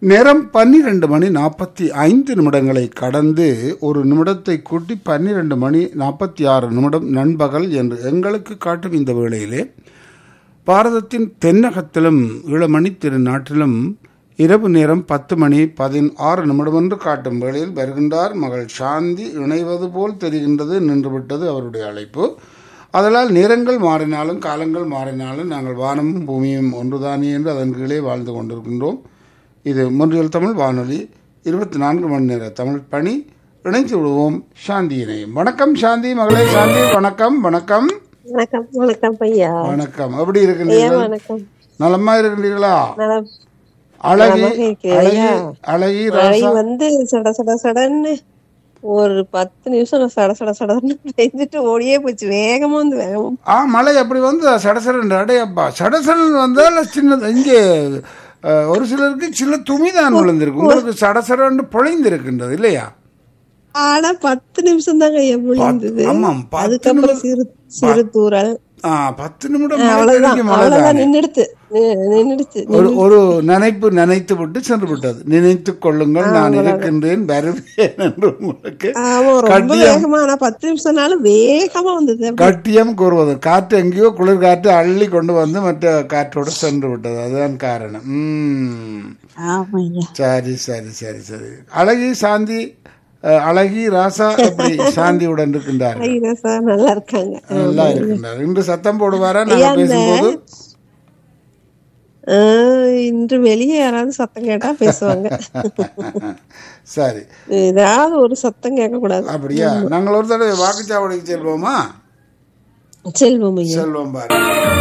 நேரம் 12:45 கடந்து ஒரு நிமிடத்தை கூட்டி 12:46 நண்பகல் என்று எங்களுக்கு காட்டும் இந்த வேளையிலே பாரதத்தின் தென்னகத்திலும் இளமணி திருநாட்டிலும் இரவு நேரம் 10:16 என்று காட்டும் வேளையில் வருகின்றார் மகள் சாந்தி. இணைவது போல் தெரிகின்றது, நின்றுவிட்டது அவருடைய அழைப்பு. அதனால் நேரங்கள் மாறினாலும் காலங்கள் மாறினாலும் நாங்கள் வானமும் பூமியும் ஒன்றுதானே என்று அதன் கீழே வாழ்ந்து கொண்டிருக்கின்றோம். இது மொன்றியல் தமிழ் வானொலி 24 மணி நேர தமிழ் பணி. இணைந்து விடுவோம் சாந்தியினை. வணக்கம் சாந்தி, மகளே சாந்தி. வணக்கம் வணக்கம் வணக்கம். வணக்கம் பையா. வணக்கம். எப்படி இருக்கின்றீர்கள்? வணக்கம். நலமா இருக்கின்றீர்களா? அழகி அழகி அழகி ராசா வந்து சட சட சடன்னு ஒரு 10 நிமிஷம் சட சட சடன்னு பெஞ்சிட்டு ஓடியே போச்சு. வேகமா வந்து வேகமா மழை அப்படி வந்து சடசரன் அடையப்பா. சடசரன் வந்தால் சின்ன இங்கே ஒரு சிலருக்கு சில துணிதான் விழுந்திருக்கு. உங்களுக்கு சடசரன்னு பொழிந்திருக்கின்றது இல்லையா? ஆனா 10 நிமிஷம் தாங்க விழுந்தது. அதுக்கப்புறம் சிறு தூரல் 10 நிமிடம் நின்றுடுச்சு. ஒரு நினைத்து விட்டு சென்று விட்டது. நினைத்துக் கொள்ளுங்கள், நான் இருக்கின்றேன், வருவேன் என்று உங்களுக்கு வேகமா. ஆனா 10 நிமிஷம்னாலும் வேகமா வந்தது. கட்டியம் கூறுவது காற்று எங்கேயோ குளிர் காற்று அள்ளி கொண்டு வந்து மற்ற காற்றோடு சென்று விட்டது. அதுதான் காரணம். சரி சரி சரி சரி. அழகி சாந்தி, அழகி ராசா எப்படி சாந்தியுடன் இருக்கின்றார்கள்? நல்லா இருக்காங்க, நல்லா இருக்கின்றார். இன்று சத்தம் போடுவாரா நாங்க பேசும்போது? இன்று வெளியே யாராவது சத்தம் கேட்டா பேசுவாங்க. சரி, ஏதாவது ஒரு சத்தம் கேட்க கூடாது. அப்படியா? நாங்கள் ஒரு தடவை வாக்குச்சாவடிக்கு செல்வோமா? செல்வம் செல்வோம் பாருங்க.